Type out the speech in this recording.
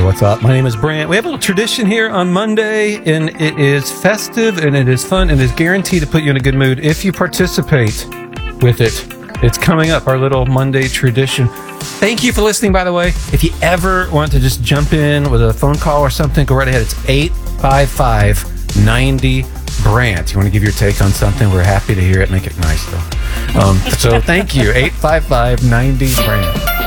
what's up? My name is Brant. We have a little tradition here on Monday, and it is festive, and it is fun, and is guaranteed to put you in a good mood if you participate with it. It's coming up, our little Monday tradition. Thank you for listening, by the way. If you ever want to just jump in with a phone call or something, go right ahead. It's 855-90-BRANT. You want to give your take on something? We're happy to hear it. Make it nice, though. So thank you. 855-90-BRANT.